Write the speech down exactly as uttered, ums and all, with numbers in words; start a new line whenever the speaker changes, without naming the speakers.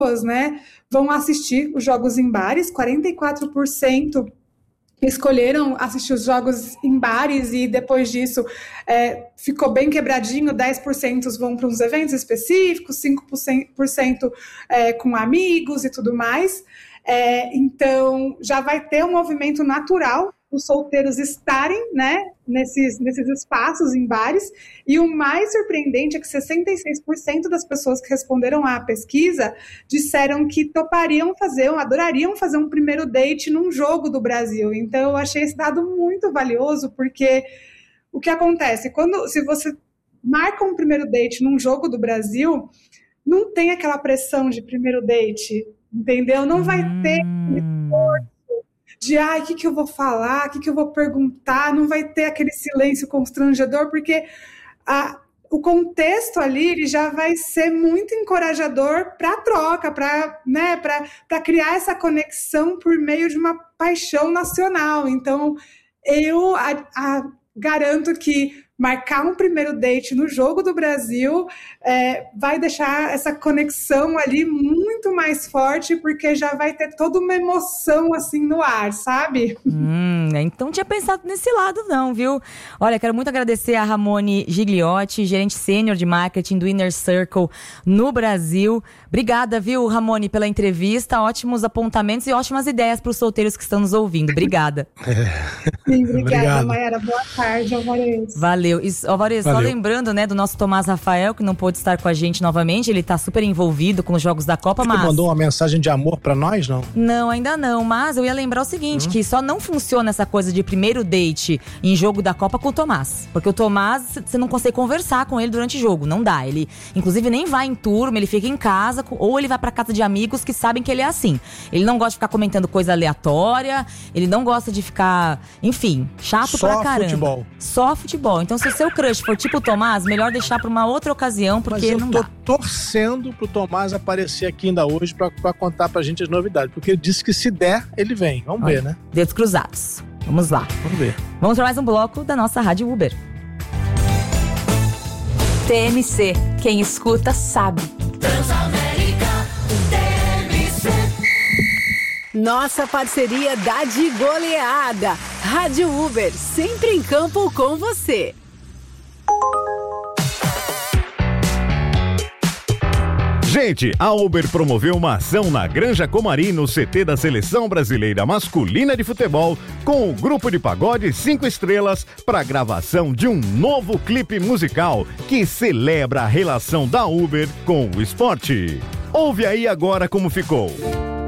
né, vão assistir os jogos em bares, quarenta e quatro por cento escolheram assistir os jogos em bares e depois disso é, ficou bem quebradinho, dez por cento vão para uns eventos específicos, cinco por cento é, com amigos e tudo mais. É, então, já vai ter um movimento natural os solteiros estarem, né, nesses, nesses espaços em bares, e o mais surpreendente é que sessenta e seis por cento das pessoas que responderam à pesquisa disseram que topariam fazer, adorariam fazer um primeiro date num jogo do Brasil. Então eu achei esse dado muito valioso, porque o que acontece, quando, se você marca um primeiro date num jogo do Brasil, não tem aquela pressão de primeiro date, entendeu? Não vai ter aquele esforço de, ai, ah, o que, que eu vou falar, o que, que eu vou perguntar, não vai ter aquele silêncio constrangedor, porque a, o contexto ali ele já vai ser muito encorajador para a troca, para, né, para criar essa conexão por meio de uma paixão nacional. Então, eu a, a, garanto que marcar um primeiro date no jogo do Brasil é, vai deixar essa conexão ali muito mais forte, porque já vai ter toda uma emoção assim no ar, sabe?
Hum, então não tinha pensado nesse lado não, viu? Olha, quero muito agradecer a Ramone Gigliotti, gerente sênior de marketing do Inner Circle no Brasil. Obrigada, viu, Ramone, pela entrevista, ótimos apontamentos e ótimas ideias para os solteiros que estão nos ouvindo. Obrigada.
Sim, obrigada, Mayara. Boa tarde, Alvarez.
Valeu. E, Alvarez, só lembrando, né, do nosso Tomás Rafael, que não pôde estar com a gente novamente, ele tá super envolvido com os jogos da Copa, mas...
Ele mandou uma mensagem de amor pra nós, não?
Não, ainda não, mas eu ia lembrar o seguinte, hum. que só não funciona essa coisa de primeiro date em jogo da Copa com o Tomás, porque o Tomás, você não consegue conversar com ele durante o jogo, não dá, ele inclusive nem vai em turma, ele fica em casa, ou ele vai pra casa de amigos que sabem que ele é assim, ele não gosta de ficar comentando coisa aleatória, ele não gosta de ficar, enfim, chato
só
pra caramba.
Futebol.
Só futebol. Então se o seu crush for tipo o Tomás, melhor deixar pra uma outra ocasião, porque não dá.
Mas eu tô torcendo pro Tomás aparecer aqui ainda hoje pra, pra contar pra gente as novidades, porque ele disse que se der, ele vem. Vamos Olha, ver, né?
Dedos cruzados. Vamos lá.
Vamos ver.
Vamos para mais um bloco da nossa Rádio Uber.
T M C. Quem escuta sabe.
Transamérica T M C.
Nossa parceria dá de goleada. Rádio Uber, sempre em campo com você.
Gente, a Uber promoveu uma ação na Granja Comari, no C T da Seleção Brasileira Masculina de Futebol, com o grupo de pagode cinco estrelas para a gravação de um novo clipe musical que celebra a relação da Uber com o esporte. Ouve aí agora como ficou.